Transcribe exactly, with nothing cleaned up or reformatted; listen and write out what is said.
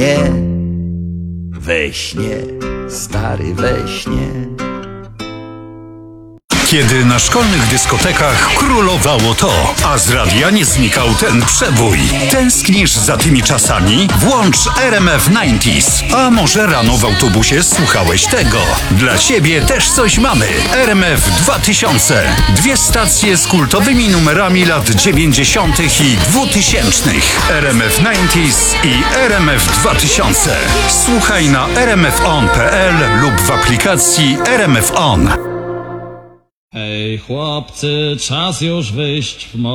Nie, we śnie, stary we śnie. Kiedy na szkolnych dyskotekach królowało to, a z radia nie znikał ten przebój. Tęsknisz za tymi czasami? Włącz R M F dziewięćdziesiąt. A może rano w autobusie słuchałeś tego? Dla ciebie też coś mamy. R M F dwa tysiące. Dwie stacje z kultowymi numerami lat dziewięćdziesiątych i dwutysięcznych. R M F dziewięćdziesiąt i R M F dwa tysiące. Słuchaj na r m f on kropka p l lub w aplikacji R M F On. Hej chłopcy, czas już wyjść w